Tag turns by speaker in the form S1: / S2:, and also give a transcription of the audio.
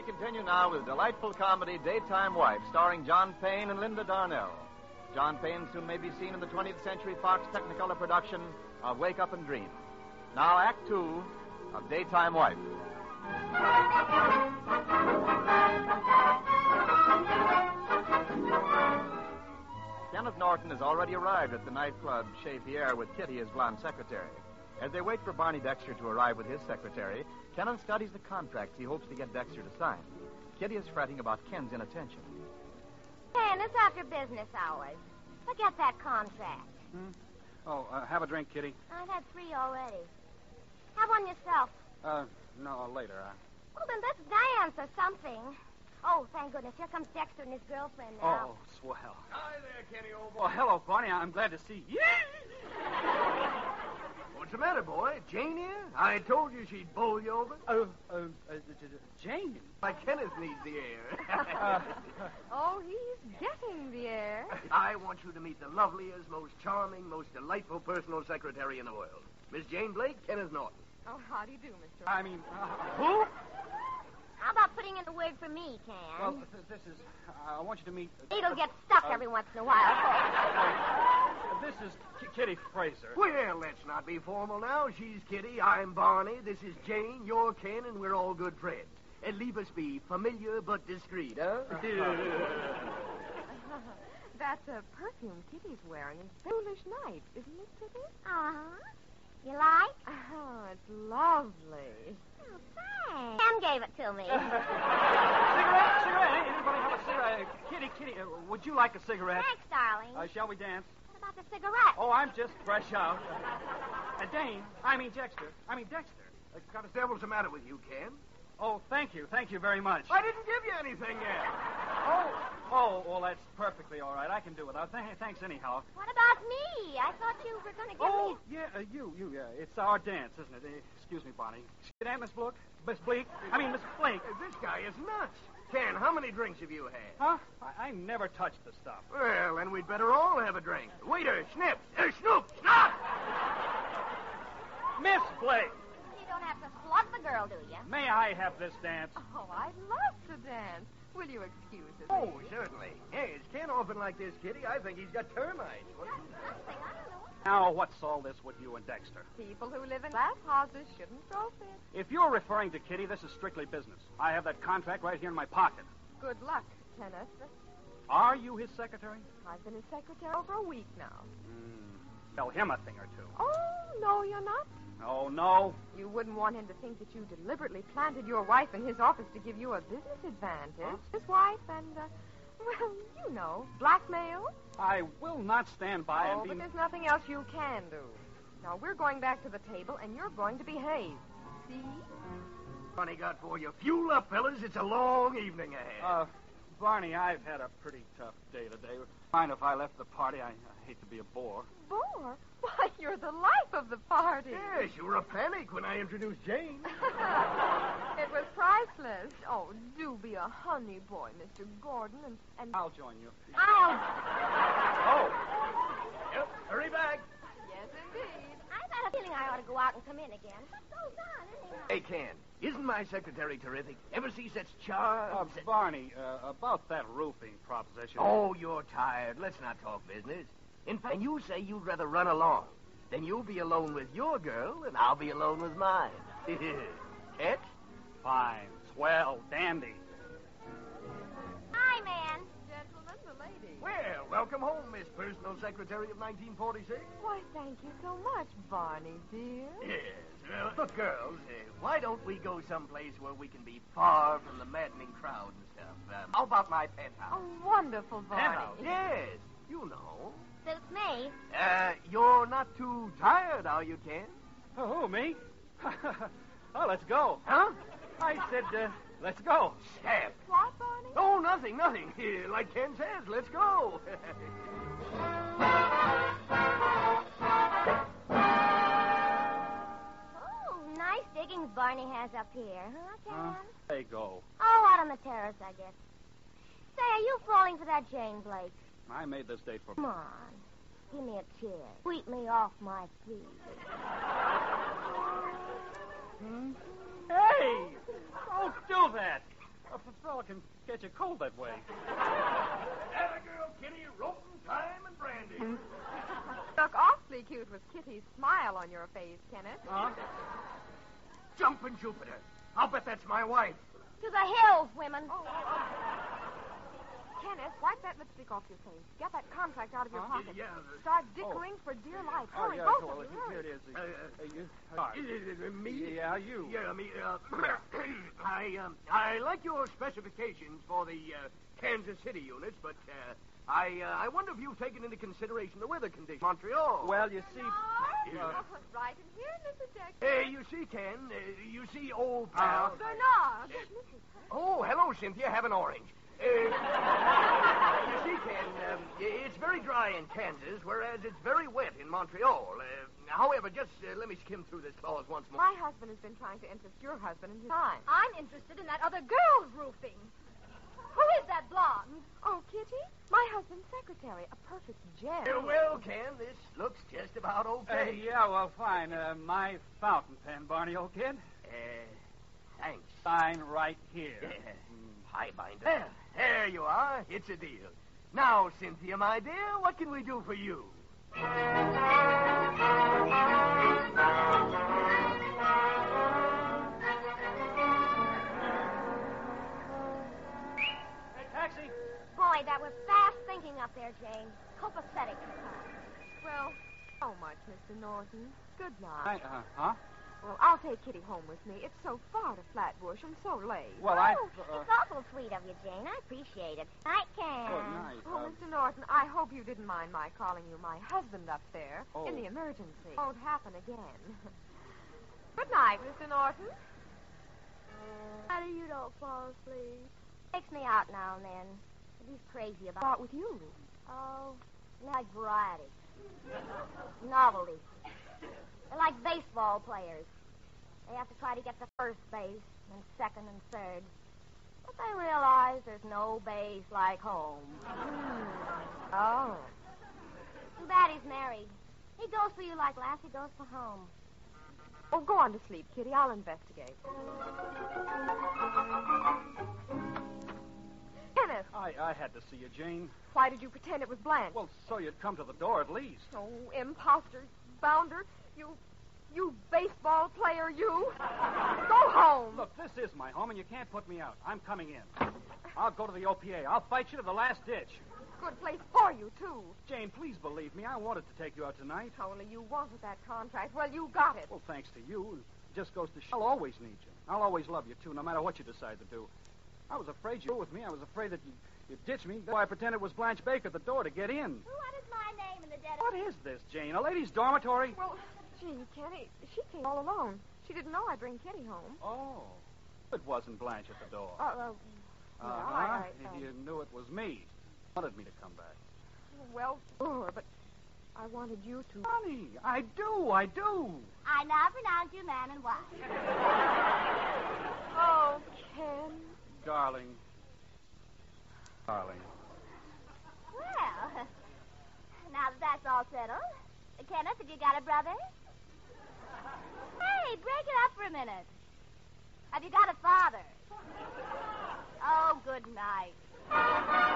S1: continue now with delightful comedy Daytime Wife, starring John Payne and Linda Darnell. John Payne soon may be seen in the 20th Century Fox Technicolor production of Wake Up and Dream. Now, Act Two of Daytime Wife. Kenneth Norton has already arrived at the nightclub Chez Pierre with Kitty, his blonde secretary. As they wait for Barney Dexter to arrive with his secretary, Kenneth studies the contracts he hopes to get Dexter to sign. Kitty is fretting about Ken's inattention.
S2: Ken, it's after business hours. Forget that contract.
S3: Have a drink, Kitty.
S2: I've had 3 already. Have one yourself.
S3: No, later.
S2: Well, then let's dance or something. Oh, thank goodness. Here comes Dexter and his girlfriend now.
S3: Oh, swell.
S4: Hi there, Kenny, old boy.
S3: Well, hello, Barney. I'm glad to see you.
S4: What's the matter, boy? Jane here? I told you she'd bowl you over.
S3: Jane.
S4: My Kenneth needs the air.
S5: Oh, he's getting the air.
S4: I want you to meet the loveliest, most charming, most delightful personal secretary in the world. Miss Jane Blake, Kenneth Norton.
S5: Oh, how do you do, Mr.
S3: I mean, who?
S2: How about putting in the word for me, Ken?
S3: Well, this is... I want you to meet...
S2: It'll get stuck every once in a while.
S3: This is Kitty Fraser.
S4: Well, let's not be formal now. She's Kitty, I'm Barney, this is Jane, you're Ken, and we're all good friends. And leave us be familiar but discreet, huh?
S5: That's a perfume Kitty's wearing. It's Foolish Night, isn't it, Kitty?
S2: Uh-huh. You like?
S5: Oh, it's lovely.
S2: Oh, thanks. Ken gave it to me.
S3: Cigarette? Anybody have a cigarette? Kitty, would you like a cigarette?
S2: Thanks, darling.
S3: Shall we dance?
S2: What about the cigarette?
S3: Oh, I'm just fresh out. Dexter.
S4: What the devil's the matter with you, Ken?
S3: Oh, thank you very much.
S4: I didn't give you anything yet.
S3: Well, that's perfectly all right. I can do without. Thanks anyhow.
S2: What about me? I thought you were going to give me...
S3: You. It's our dance, isn't it? Excuse me, Barney. Excuse that, Miss Blake? Miss Blake? Miss Blake.
S4: This guy is nuts. Ken, how many drinks have you had?
S3: Huh? I never touched the stuff.
S4: Well, then we'd better all have a drink. Waiter, snips. Snoop, snot!
S3: Miss Blake!
S2: You don't have to slug the girl, do you?
S3: May I have this dance?
S5: Oh, I'd love to dance. Will you excuse us?
S4: Oh, certainly. Hey, is Ken often like this, Kitty? I think he's got termites.
S2: Nothing. I don't know.
S3: Now, what's all this with you and Dexter?
S5: People who live in glass houses shouldn't throw fits.
S3: If you're referring to Kitty, this is strictly business. I have that contract right here in my pocket.
S5: Good luck, Kenneth.
S3: Are you his secretary?
S5: I've been his secretary over a week now.
S3: Tell him a thing or two.
S5: Oh, no, you're not.
S3: Oh, no?
S5: You wouldn't want him to think that you deliberately planted your wife in his office to give you a business advantage.
S3: Huh?
S5: His wife and, blackmail.
S3: I will not stand by and be...
S5: But there's nothing else you can do. Now, we're going back to the table, and you're going to behave. See?
S4: Funny got for you. Fuel up, fellas. It's a long evening ahead.
S3: Barney, I've had a pretty tough day today. Mind if I left the party? I hate to be a bore.
S5: Bore? Why, you're the life of the party.
S4: Yes, you were a panic when I introduced Jane.
S5: It was priceless. Oh, do be a honey boy, Mr. Gordon, and...
S3: I'll join you.
S4: Yep, hurry back.
S5: Yes, indeed.
S2: I've had a feeling I ought to go out and come in again. What goes on, anyhow?
S4: Hey, Ken, isn't my secretary terrific? Ever see such charm?
S3: Barney, about that roofing proposition.
S4: Oh, you're tired. Let's not talk business. In fact, you say you'd rather run along. Then you'll be alone with your girl, and I'll be alone with mine. Catch?
S3: Fine. Swell. Dandy.
S2: Hi, man.
S5: Gentlemen, the lady.
S4: Well, welcome home, Miss Personal Secretary of 1946.
S5: Why, thank you so much, Barney, dear.
S4: Yes. Well, look, girls, why don't we go someplace where we can be far from the maddening crowd and stuff? How about my penthouse?
S5: Oh, wonderful, Barney.
S4: Yes, you know.
S2: Suits me.
S4: You're not too tired, are you, Ken?
S3: Oh, me? Oh, let's go.
S4: Huh?
S3: I said, let's go.
S4: Sam.
S5: What, Barney?
S4: Oh, nothing. Like Ken says, let's go.
S2: Oh, nice diggings Barney has up here, huh, Ken?
S3: They go.
S2: Oh, out on the terrace, I guess. Say, are you falling for that Jane Blake?
S3: I made this date for...
S2: Come on. Give me a kiss. Sweep me off my feet.
S3: Hey! Don't do that! you cold that way.
S4: Have a girl, Kitty, rope and time and brandy.
S5: Look awfully cute with Kitty's smile on your face, Kenneth.
S3: Huh?
S4: Jumping Jupiter. I'll bet that's my wife.
S2: To the hills, women.
S5: Kenneth, wipe that lipstick off your face. Get that contract out of your pocket.
S4: Yeah.
S5: Start dickering for dear life. Hurry,
S3: yeah,
S5: both
S3: well,
S5: of you, hurry.
S3: here it is.
S4: Me?
S3: Yeah, you.
S4: Yeah, me. I like your specifications for the Kansas City units, but I wonder if you've taken into consideration the weather conditions. Montreal.
S3: Well, you see...
S5: Right in here, Mrs. Dexter.
S4: You see, Ken. You see, old pal.
S5: Bernard.
S4: Oh, hello, Cynthia. Have an orange. You see, Ken, it's very dry in Kansas, whereas it's very wet in Montreal. However, just let me skim through this clause once more.
S5: My husband has been trying to interest your husband in his time.
S2: I'm interested in that other girl's roofing. Who is that blonde?
S5: Oh, Kitty? My husband's secretary. A perfect gem.
S4: Well, Ken, this looks just about okay.
S3: yeah, well, fine. My fountain pen, Barney, old kid.
S4: Thanks.
S3: Sign right here.
S4: Highbinder. There you are. It's a deal. Now, Cynthia, my dear, what can we do for you?
S3: Hey, taxi.
S2: Boy, that was fast thinking up there, Jane. Copacetic.
S5: Well, so much, Mr. Norton. Good night.
S3: Huh?
S5: Well, I'll take Kitty home with me. It's so far to Flatbush and so late.
S3: Well,
S2: It's awful sweet of you, Jane. I appreciate it. Night, Ken.
S3: Good night.
S5: Oh, Mr. Norton, I hope you didn't mind my calling you my husband up there in the emergency. Won't happen again. Good night, Mr. Norton.
S2: How do you don't fall asleep? Takes me out now and then. He's crazy about
S5: Out with you.
S2: Oh, I like variety. Novelty. They're like baseball players. They have to try to get to first base, and second and third. But they realize there's no base like home.
S5: Oh.
S2: Too bad he's married. He goes for you like Lassie goes for home.
S5: Oh, go on to sleep, Kitty. I'll investigate. Kenneth,
S3: I had to see you, Jane.
S5: why did you pretend it was Blanche?
S3: Well, so you'd come to the door at least.
S5: Oh, imposter, bounder. You baseball player, you. Go home.
S3: Look, this is my home, and you can't put me out. I'm coming in. I'll go to the OPA. I'll fight you to the last ditch.
S5: Good place for you, too.
S3: Jane, please believe me. I wanted to take you out tonight.
S5: Only you wanted that contract. Well, you got it.
S3: Well, thanks to you. It just goes to show I'll always need you. I'll always love you, too, no matter what you decide to do. I was afraid you were with me. I was afraid that you'd ditch me. That's why I pretended it was Blanche Baker at the door to get in.
S2: Who wanted my name in the dead
S3: What is this, Jane? A ladies' dormitory?
S5: Well, gee, Kenny, she came all alone. She didn't know I'd bring Kitty home.
S3: Oh. It wasn't Blanche at the door. You knew it was me. Wanted me to come back.
S5: Well, sure, but I wanted you to.
S3: Honey, I do.
S2: I now pronounce you man and wife.
S5: Oh, Ken.
S3: Darling.
S2: Well, now that that's all settled, Kenneth, have you got a brother? Hey, break it up for a minute. Have you got a father? Oh, good night.